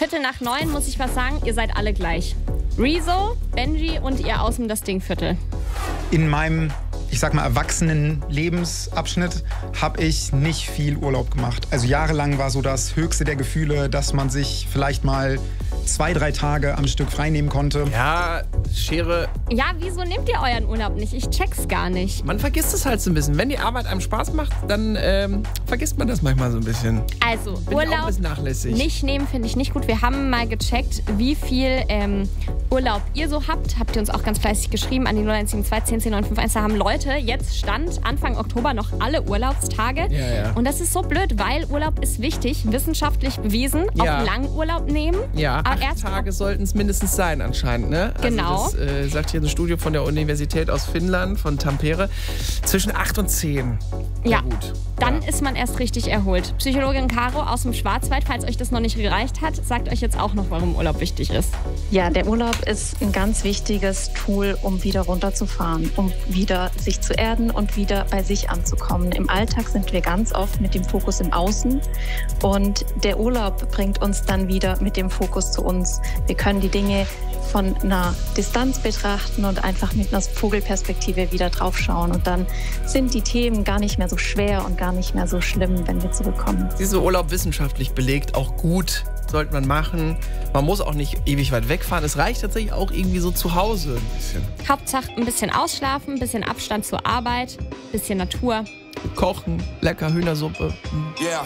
8:45 muss ich was sagen, ihr seid alle gleich. Rezo, Benji und ihr aus dem Das Ding-Viertel. In meinem, ich sag mal, erwachsenen Lebensabschnitt habe ich nicht viel Urlaub gemacht. Also jahrelang war so das höchste der Gefühle, dass man sich vielleicht mal 2, 3 Tage am Stück freinehmen konnte. Ja, Schere. Ja, wieso nehmt ihr euren Urlaub nicht? Ich check's gar nicht. Man vergisst es halt so ein bisschen. Wenn die Arbeit einem Spaß macht, dann vergisst man das manchmal so ein bisschen. Also, Bin ich auch ein Urlaub bisschen nachlässig. nicht nehmen finde ich nicht gut. Wir haben mal gecheckt, wie viel Urlaub ihr so habt. Habt ihr uns auch ganz fleißig geschrieben an die 0172 10 10 951. Da haben Leute jetzt Stand Anfang Oktober noch alle Urlaubstage. Ja. Und das ist so blöd, weil Urlaub ist wichtig, wissenschaftlich bewiesen. Ja. Auch lang Urlaub nehmen. Ja, Aber 8 Tage sollten es mindestens sein anscheinend, ne? Genau. Also das sagt hier ein Studio von der Universität aus Finnland, von Tampere. Zwischen 8 und 10. Ja, Gut. dann Ja. ist man erst richtig erholt. Psychologin Caro aus dem Schwarzwald, falls euch das noch nicht gereicht hat, sagt euch jetzt auch noch, warum Urlaub wichtig ist. Ja, der Urlaub ist ein ganz wichtiges Tool, um wieder runterzufahren, um wieder sich zu erden und wieder bei sich anzukommen. Im Alltag sind wir ganz oft mit dem Fokus im Außen und der Urlaub bringt uns dann wieder mit dem Fokus zu uns. Wir können die Dinge von einer Distanz betrachten und einfach mit einer Vogelperspektive wieder draufschauen. Und dann sind die Themen gar nicht mehr so schwer und gar nicht mehr so schlimm, wenn wir zurückkommen. Dieser Urlaub wissenschaftlich belegt, auch gut, sollte man machen. Man muss auch nicht ewig weit wegfahren. Es reicht tatsächlich auch irgendwie so zu Hause ein bisschen. Hauptsache ein bisschen ausschlafen, ein bisschen Abstand zur Arbeit, ein bisschen Natur. Kochen, lecker Hühnersuppe.